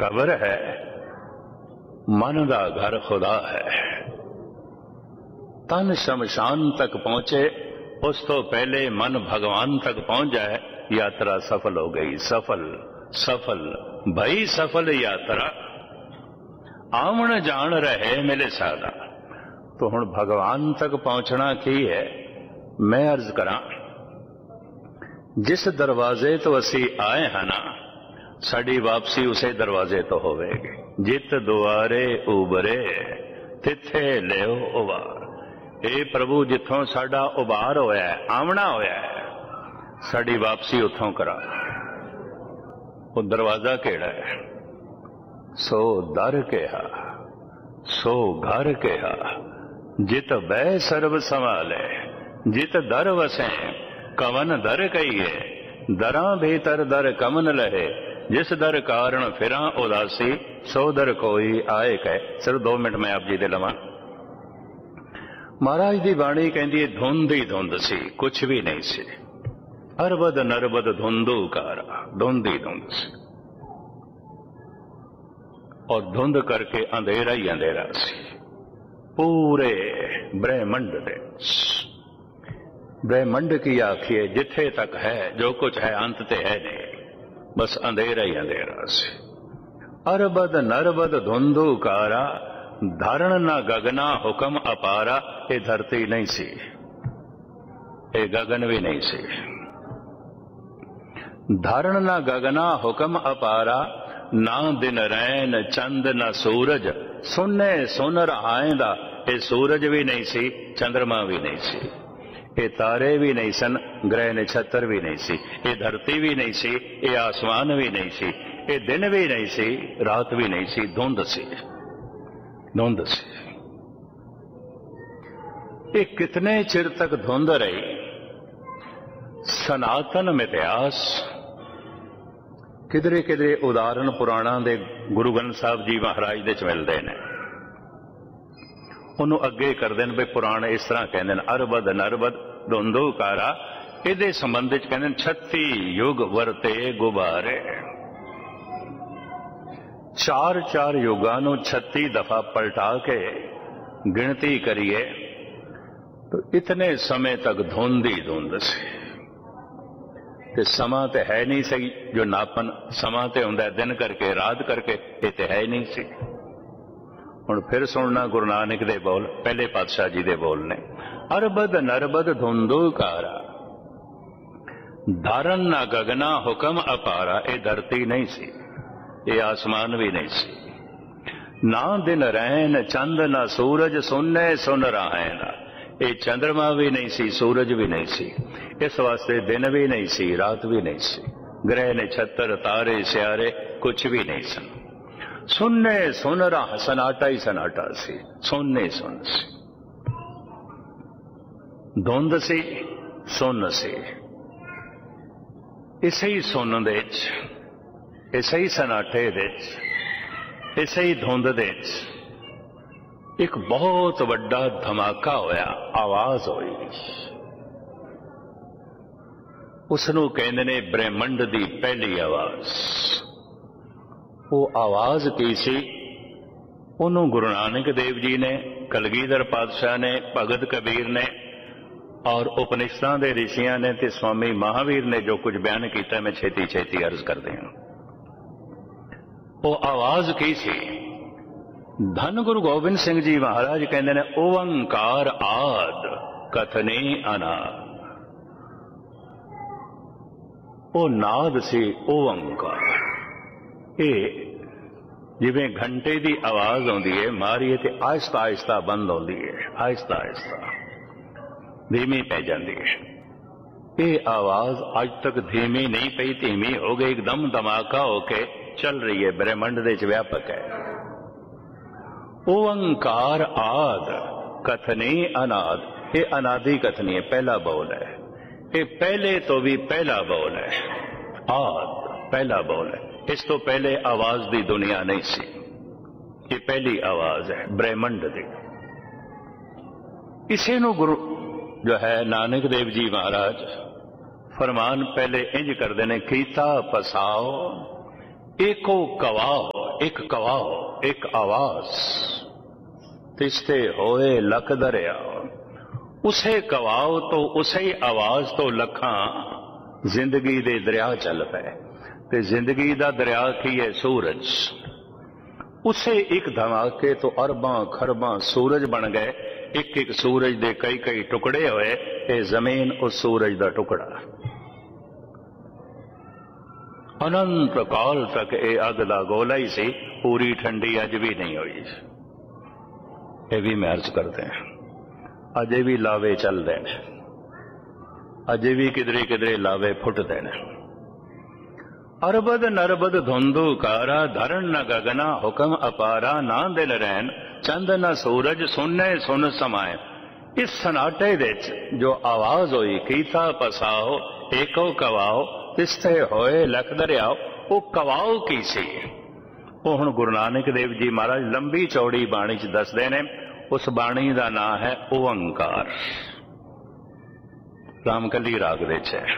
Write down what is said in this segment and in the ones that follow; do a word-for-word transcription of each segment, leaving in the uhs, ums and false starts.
Cover है, मन दा घर खुदा है। तन शमशान तक पहुंचे, उस तो पहले मन भगवान तक पहुंच जाए, यात्रा सफल हो गई। सफल सफल भई सफल यात्रा, आमण जान रहे मिले सादा। तो हुण भगवान तक पहुंचना की है? मैं अर्ज करा, जिस दरवाजे तो असी आए हैं ना, साड़ी वापसी उसे दरवाजे तो होवेगी। जित दुआरे उबरे तिथे लियो उबार। ए प्रभु, जिथों साडा उबार होया है, आमना होया है, साड़ी वापसी उथों करा। वो दरवाजा केड़ा है? सो दर केहा, सो घर केहा, जित बै सर्व संभाले। जित दर वसे कवन दर कहिए, दरा भीतर दर कमन लहे। जिस दर कारण फिरा उदासी, सो दर कोई आए कह। सिर्फ दो मिनट में आप जी दे लवां। महाराज दी बाणी कहंदी धुंध ही धुंध सी, कुछ भी नहीं सी। अरबद नरबद धुंधू कारा, धुंध ही धुंध सी, और धुंध करके अंधेरा ही अंधेरा सी पूरे ब्रह्मंड दे। ब्रह्मंड की आखिए जिथे तक है, जो कुछ है अंत ते है नहीं, बस अंधेरा ही अंधेरा सी। अरबद नरबद धुंधू कारा, धारण ना गगना हुक्म अपारा। ये धरती नहीं सी, ये गगन भी नहीं सी। धारण ना गगना हुक्म अपारा, ना दिन रैन चंद ना सूरज। सुने सुन रहाएंदा, ये सूरज भी नहीं सी, चंद्रमा भी नहीं सी, ये तारे भी नहीं सन, ग्रह नक्षत्र भी नहीं सी, ये धरती भी नहीं सी, ये आसमान भी नहीं सी, ये दिन भी नहीं सी, रात भी नहीं सी, धुंध सी, धुंध सी। ये कितने चिर तक धुंध रही? सनातन इतिहास किधरे किधरे उदाहरण पुराणा दे गुरु ग्रंथ साहब जी महाराज दे च मिलते हैं। उन्होंने अगे करते हैं भी पुराण इस तरह कहते हैं, अरबद नरबद धुंधू कारा। ये संबंध कहते छत्ती युग वरते गुबारे। चार चार युगां छत्ती दफा पलटा के गिनती करिए तो इतने समय तक धुंध ही धुंध सी। ते समा ते है नहीं सही जो नापन। समा ते हुंदा दिन करके रात करके, ये ते है नहीं सी। हुण फिर सुनना गुरु नानक दे बोल, पहले पातशाह जी दे बोल ने। अरबद नरबद धुंधू कारा, धारण ना गगना हुक्म अपारा। ये धरती नहीं सी, ये आसमान भी नहीं सी। ना दिन रैन चंद ना सूरज, सुनने सुन रहाएना। ये चंद्रमा भी नहीं सी, सूरज भी नहीं सी। इस वास्ते दिन भी नहीं सी, रात भी नहीं सी, ग्रह नक्षत्र तारे स्यारे कुछ भी नहीं सन। सुनने सुन रहा, सनाटा ही सनाटा सी, सुनने सुन सी। धुंध सी, सुन सी। इसे ही सुन दे, इसे ही सनाटे दे, इसे ही धुंध दे एक बहुत वड्डा धमाका होया, आवाज होई। उसनू कहंदे ने ब्रह्मंड दी पहली आवाज। वो आवाज की सी? उन्होंने गुरु नानक देव जी ने, कलगीधर पातशाह ने, भगत कबीर ने और उपनिषदां दे ऋषियां ने ते स्वामी महावीर ने जो कुछ बयान किया, मैं छेती छेती अर्ज कर दिया। वो आवाज की सी? धन गुरु गोबिंद सिंह जी महाराज कहते ने, ओंकार आद कथनी अनाद। ओ नाद सी ओंकार। ये जिवें घंटे की आवाज आउंदी है, मारीए ते आहिस्ता आहिस्ता बंद होती है, आहिस्ता आहिस्ता धीमी पै जाती है। ये आवाज अज तक धीमी नहीं पई, धीमी हो गई, एकदम धमाका होके चल रही है, ब्रह्मंड दे च व्यापक है। ओंकार आद कथनी अनाद। ये अनादि कथनी है, पहला बोल है। ये पहले तो भी पहला बोल है, आद पहला बोल है। इस तो पहले आवाज दी दुनिया नहीं सी, ये पहली आवाज है ब्रह्मंड दी। इसे नु गुरु जो है नानक देव जी महाराज फरमान पहले इंज करते ने, कीता पसाओ एको कवाओ। एक कवाओ एक आवाज, तिसते होए लख दरिया। उसे कवाओ तो उसे आवाज तो लखां जिंदगी दे दरिया चल पे। ते जिंदगी दा दरिया की है सूरज। उसे एक धमाके तो अरबां खरबां सूरज बन गए। एक एक सूरज दे कई कई टुकड़े होए। ये जमीन उस सूरज दा टुकड़ा। अनंत काल तक ये अग दा गोला ही सी, पूरी ठंडी अज भी नहीं हुई। ये भी मैं अर्ज करते हैं, अजे भी लावे चलते हैं, अजे भी किधरे किधरे लावे फुटते हैं। अरबद नरबद धुंधु कारा, धरण न गगना हुक्म अपारा। ना दिल रैन चंद न सूरज, सुनने सुन समाए। इस सनाटे विच जो आवाज हुई, कीता पसाओ एको कवाओ, तिस्ते होए लख दरियाओ। वो कवाओ की सी, वो हुण गुरु नानक देव जी महाराज लंबी चौड़ी बाणी च दसदे ने। उस बाणी का नाम है ओंकार। रामकली राग विच है।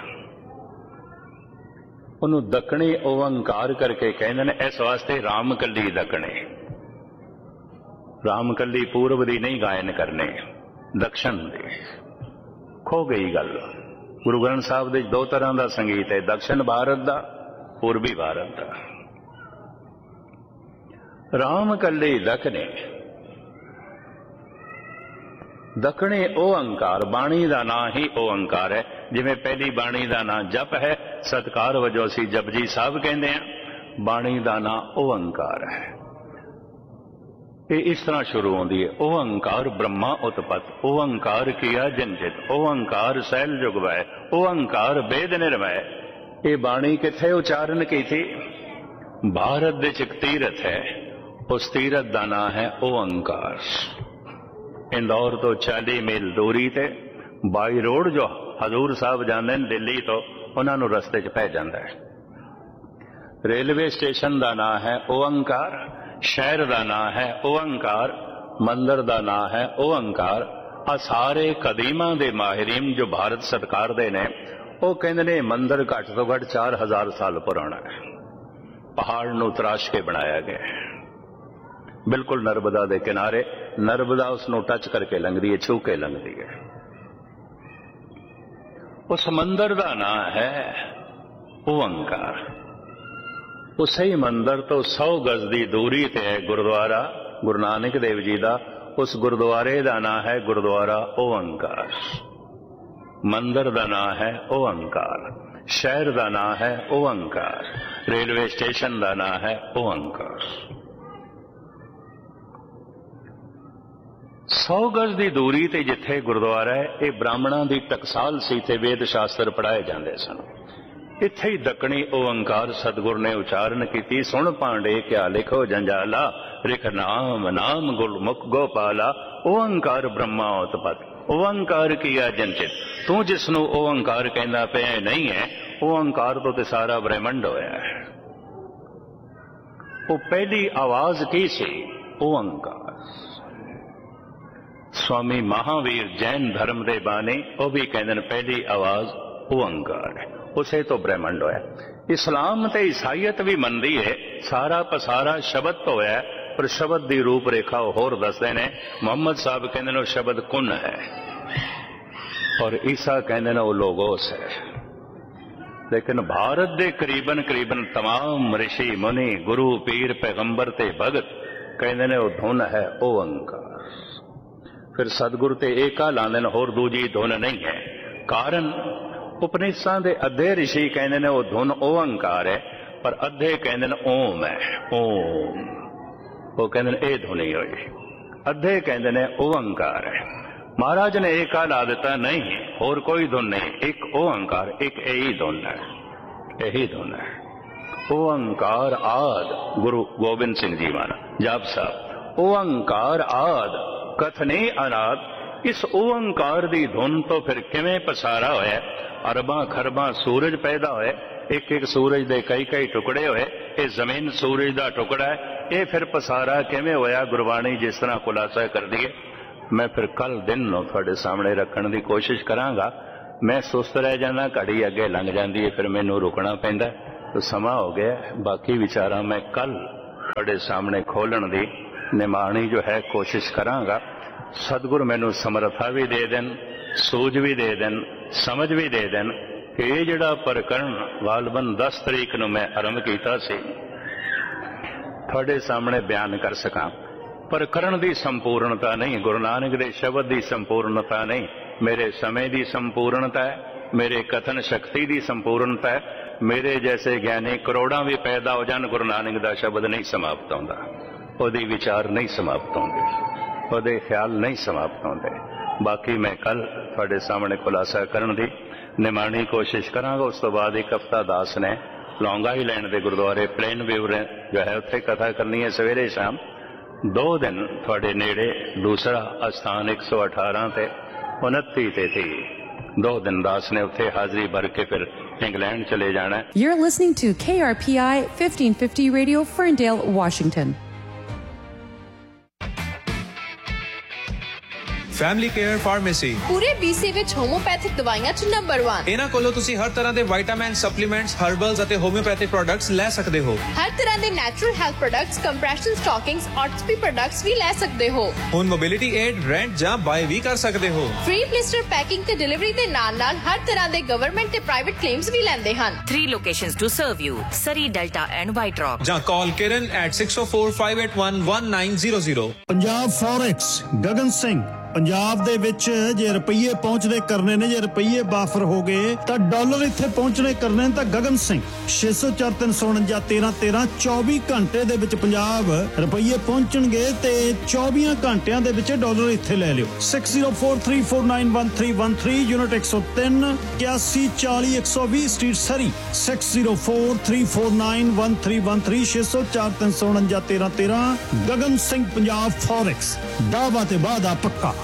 उन्हों दखणी ओंकार करके कहते हैं, इस वास्ते रामकली दखणे। रामकली पूर्व दी नहीं गायन करने, दक्षिण दी। खो गई गल। गुरु ग्रंथ साहब दे दो तरह का संगीत है, दक्षिण भारत का, पूर्वी भारत का। रामकली दखणे दखणे ओंकार, बाणी का नाम ही ओंकार है। जिमें पहली बाणी का नाम जप है, सत्कार वजों असीं जपजी साहब कहते हैं। बाणी का नाम ओंकार है। ये इस तरह शुरू होती है, ओंकार ब्रह्मा उत्पत, ओंकार किया जंजित, ओंकार सैल जुगवै, ओंकार वेद निर्मय। ये बाणी किथे उच्चारण की थी? भारत विच एक तीरथ है, उस तीरथ का नाम है ओंकार। इंदौर तो चालीस मील दूरी ते बाई रोड जो हजूर साहब जाते हैं दिल्ली तो, उन्होंने रस्ते च पै जाता है। रेलवे स्टेशन का नाम है ओंकार, शहर का नाम है ओंकार, मंदिर का नाम है ओंकार। आ सारे कदीमा दे माहिरीन जो भारत सरकार दे ने, वो कहते ने मंदिर घट तो घट चार हजार साल पुराना है। पहाड़ नूं तराश के बनाया गया है, बिल्कुल नर्मदा के किनारे। नर्मदा उसनों टच करके लंघदी है, छू के लंघदी है। उस मंदिर का नाम है ओंकार। उसे ही मंदिर तो सौ गज की दूरी ते है गुरुद्वारा गुरु नानक देव जी का। उस गुरुद्वारे का नाम है गुरुद्वारा ओंकार। मंदिर का नाम है ओंकार, शहर का नाम है ओंकार, रेलवे स्टेशन का नाम है ओंकार। सौ गज की दूरी ते जिथे गुरुद्वारा है, ये ब्राह्मणों की टकसाल सी ते वेद शास्त्र पढ़ाए जाते सन। इत्थे ही दखणी ओंकार सतगुर ने उच्चारण की। सुन पांडे क्या लिखो जंजाला, रिख नाम नाम गुरमुख गोपाला। ओंकार ब्रह्मा उत्पत, ओंकार किया जंचित। तू जिसनों ओंकार कहना पे नहीं है, ओंकार तो ते सारा ब्रह्मंड होया है। वो पहली आवाज की सी? ओंकार। स्वामी महावीर जैन धर्म दे बानी, वो भी कहते पहली आवाज ओंकार है, उसे तो ब्रह्मंड होया। इस्लाम ते ईसाईयत भी मनदी है सारा पसारा शब्द तो है, पर शब्द की रूपरेखा होर दसदे ने। मोहम्मद साहब कहते वो शब्द कुन है, और ईसा कहते वो लोगोस है। लेकिन भारत के करीबन करीबन तमाम ऋषि मुनि गुरु पीर पैगंबर ते भगत कहते ने वो धुन है ओंकार। फिर सतगुरु ते एका लांदे ने, होर दूजी धुन नहीं है। कारण उपनिषदां दे अद्धे ऋषि कहते ने वो धुन ओंकार है, पर अद्धे कहते ने ओम है। ओम वो कहते ने ए धुन ही होई, अद्धे कहते ने ओंकार है। महाराज ने एका ला दिता, नहीं और कोई धुन नहीं, एक ओंकार, एक यही धुन है, यही धुन है। ओंकार आद गुरु गोबिंद सिंह जी महाराज जाप साहब, ओंकार आद कथने अनाद। इस ओंकार दी धुन तो फिर किवें पसारा होया? अरबां खरबां सूरज पैदा होए, एक एक सूरज दे कई कई टुकड़े होए। ये जमीन सूरज दा टुकड़ा है, ये फिर पसारा किवें होया? गुरबाणी जिस तरह खुलासा कर दिए, मैं फिर कल दिन नूं तुहाडे सामने रखण दी कोशिश करांगा। मैं सुस्त रह जाना, घड़ी अगे लंघ जांदी है, फिर मैनूं रुकना पैंदा। तो समा हो गया, बाकी विचारां मैं कल ਤੁਹਾਡੇ ਸਾਹਮਣੇ ਖੋਲਣ ਦੀ ਨਿਮਾਣੀ ਜੋ ਹੈ ਕੋਸ਼ਿਸ਼ ਕਰਾਂਗਾ। ਸਤਿਗੁਰ ਮੈਨੂੰ ਸਮਰੱਥਾ ਵੀ ਦੇ ਦੇਣ, ਸੂਝ ਵੀ ਦੇ ਦੇਣ, ਸਮਝ ਵੀ ਦੇ ਦੇਣ ਕਿ ਇਹ ਜਿਹੜਾ ਪ੍ਰਕਰਨ ਵਾਲਬਨ ਦਸ ਤਰੀਕ ਨੂੰ ਮੈਂ ਆਰੰਭ ਕੀਤਾ ਸੀ ਤੁਹਾਡੇ ਸਾਹਮਣੇ ਬਿਆਨ ਕਰ ਸਕਾਂ। ਪ੍ਰਕਰਨ ਦੀ ਸੰਪੂਰਨਤਾ ਨਹੀਂ, ਗੁਰੂ ਨਾਨਕ ਦੇ ਸ਼ਬਦ ਦੀ ਸੰਪੂਰਨਤਾ ਨਹੀਂ, ਮੇਰੇ ਸਮੇਂ ਦੀ ਸੰਪੂਰਨਤਾ ਹੈ, ਮੇਰੇ ਕਥਨ ਸ਼ਕਤੀ ਦੀ ਸੰਪੂਰਨਤਾ ਹੈ। ਮੇਰੇ ਜੈਸੇ ਗਿਆਨੀ ਕਰੋੜਾਂ ਵੀ ਪੈਦਾ ਹੋ ਜਾਣ, ਗੁਰੂ ਨਾਨਕ ਦਾ ਸ਼ਬਦ ਨਹੀਂ ਸਮਾਪਤ ਹੁੰਦਾ, ਉਹਦੇ ਵਿਚਾਰ ਨਹੀਂ ਸਮਾਪਤ ਹੁੰਦੇ, ਉਹਦੇ ਖਿਆਲ ਨਹੀਂ ਸਮਾਪਤ ਹੁੰਦੇ। ਬਾਕੀ ਮੈਂ ਕੱਲ ਤੁਹਾਡੇ ਸਾਹਮਣੇ ਖੁਲਾਸਾ ਕਰਨ ਦੀ ਨਿਮਾਣੀ ਕੋਸ਼ਿਸ਼ ਕਰਾਂਗਾ। ਉਸ ਤੋਂ ਬਾਅਦ ਇੱਕ ਹਫ਼ਤਾ ਦਾਸ ਨੇ ਲੌਂਗਾ ਹੀ ਲੈਣ ਦੇ ਗੁਰਦੁਆਰੇ ਪਲੇਨ ਵਿਊ ਜੋ ਹੈ ਉੱਥੇ ਕਥਾ ਕਰਨੀ ਹੈ ਸਵੇਰੇ ਸ਼ਾਮ। ਦੋ ਦਿਨ ਤੁਹਾਡੇ ਨੇੜੇ ਦੂਸਰਾ ਅਸਥਾਨ ਇੱਕ ਸੌ ਅਠਾਰਾਂ ਤੇ ਉਨੱਤੀ ਤੇ ਸੀ। ਦੋ ਦਿਨ ਦਾਸ ਨੇ ਉੱਥੇ ਹਾਜ਼ਰੀ ਭਰ ਕੇ ਫਿਰ ਇੰਗਲੈਂਡ ਚਲੇ ਜਾਣਾ। You're listening to K R P I fifteen fifty Radio, Ferndale, Washington. Family care pharmacy ਪੂਰੇ ਬੀਸੀ ਵਿੱਚ ਹੋਮੋਪੈਥਿਕ ਦਵਾਈਆਂ ਚ ਨੰਬਰ ਇੱਕ। ਇਹਨਾਂ ਕੋਲੋਂ ਤੁਸੀਂ ਹਰ ਤਰ੍ਹਾਂ ਦੇ ਵਿਟਾਮਿਨ, ਸਪਲੀਮੈਂਟਸ, ਹਰਬਲਸ ਅਤੇ ਹੋਮਿਓਪੈਥਿਕ ਪ੍ਰੋਡਕਟਸ ਲੈ ਸਕਦੇ ਹੋ। ਹਰ ਤਰ੍ਹਾਂ ਦੇ natural health products, compression ਸਟਾਕਿੰਗਸ, ਆਰਥੋਪੀ products ਵੀ ਲੈ ਸਕਦੇ ਹੋ। ਹੁਣ ਮੋਬਿਲਿਟੀ ਏਡ, ਰੈਂਟ ਜਾਂ ਬਾਏ ਵੀ ਕਰ ਸਕਦੇ ਹੋ। ਫ੍ਰੀ ਬਲਿਸਟਰ ਪੈਕਿੰਗ ਤੇ ਡਿਲੀਵਰੀ ਦੇ ਨਾਲ ਨਾਲ ਹਰ ਤਰ੍ਹਾਂ ਦੇ ਗਵਰਨਮੈਂਟ ਤੇ ਪ੍ਰਾਈਵੇਟ ਕਲੇਮਸ ਵੀ ਲੈਂਦੇ ਹਨ। Three locations to serve you: Surrey, Delta and White Rock. ਜਾਂ ਕਾਲ ਕਿਰਨ at six oh four, five eight one, one nine zero zero। Punjab forex Gagan Singh. Punjab ਦੇ ਵਿੱਚ ਜੇ ਰੁਪਈਏ ਪਹੁੰਚਦੇ ਕਰਨੇ ਨੇ, ਜੇ ਰੁਪਈਏ ਬਾਫਰ ਹੋ ਗਏ ਤਾਂ ਡਾਲਰ ਇੱਥੇ ਪਹੁੰਚਣੇ ਕਰਨੇ ਨੇ ਤਾਂ ਗਗਨ ਸਿੰਘ ਛੇ ਸੌ ਚਾਰ ਤਿੰਨ ਸੌ ਉਣੰਜਾ ਤੇਰਾਂ ਤੇਰਾਂ ਚੌਵੀ ਘੰਟੇ ਦੇ ਵਿੱਚ ਪੰਜਾਬ ਰੁਪਈਏ ਪਹੁੰਚਣਗੇ ਤੇ ਚੌਵੀ ਘੰਟਿਆਂ ਦੇ ਵਿੱਚ ਡਾਲਰ ਇੱਥੇ ਲੈ ਲਿਓ। Six zero four three four nine one three one three unit ਇੱਕ ਸੌ ਤਿੰਨ ਇਕਿਆਸੀ ਚਾਲੀ ਇੱਕ ਸੌ ਵੀਹ ਸਟਰੀਟ ਸਰੀ। Six zero four three four nine one three one three ਛੇ ਸੌ ਚਾਰ ਤਿੰਨ ਸੌ ਉਣੰਜਾ ਤੇਰਾਂ ਤੇਰਾਂ। ਗਗਨ ਸਿੰਘ ਪੰਜਾਬ ਫੋਰੈਕਸ, ਦਾਅਵਾ ਤੇ ਵਾਅਦਾ ਪੱਕਾ।